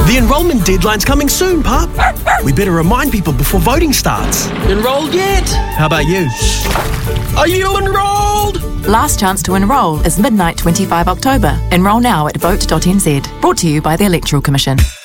The enrolment deadline's coming soon, pup. We better remind people before voting starts. Enrolled yet? How about you? Are you enrolled? Last chance to enrol is midnight 25 October. Enrol now at vote.nz. Brought to you by the Electoral Commission.